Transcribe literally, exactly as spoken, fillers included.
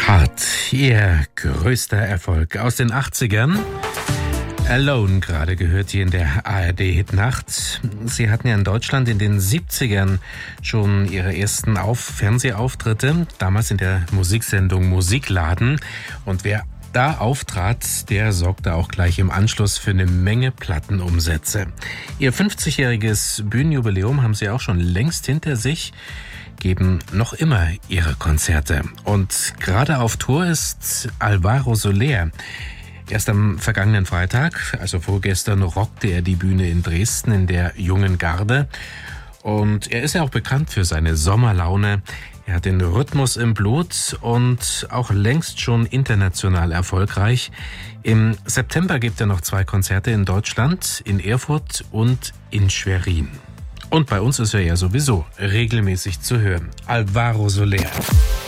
Hart, ihr größter Erfolg aus den achtzigern. Alone gerade gehört hier in der A R D-Hitnacht. Sie hatten ja in Deutschland in den siebzigern schon ihre ersten Auf- Fernsehauftritte, damals in der Musiksendung Musikladen. Und wer da auftrat, der sorgte auch gleich im Anschluss für eine Menge Plattenumsätze. Ihr fünfzigjähriges Bühnenjubiläum haben sie auch schon längst hinter sich, geben noch immer ihre Konzerte. Und gerade auf Tour ist Alvaro Soler. Erst am vergangenen Freitag, also vorgestern, rockte er die Bühne in Dresden in der Jungen Garde. Und er ist ja auch bekannt für seine Sommerlaune. Er hat den Rhythmus im Blut und auch längst schon international erfolgreich. Im September gibt er noch zwei Konzerte in Deutschland, in Erfurt und in Schwerin. Und bei uns ist er ja sowieso regelmäßig zu hören. Alvaro Soler.